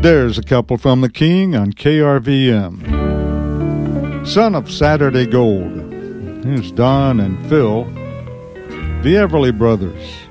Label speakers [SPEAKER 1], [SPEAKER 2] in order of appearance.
[SPEAKER 1] There's a couple from the King on KRVM. Son of Saturday Gold. Here's Don and Phil, the Everly Brothers.